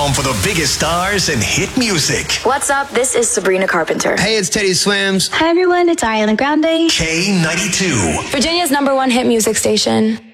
home for the biggest stars and hit music. What's up? This is Sabrina Carpenter. Hey, it's Teddy Swims. Hi everyone, it's Ariana Grande. K92. Virginia's #1 hit music station.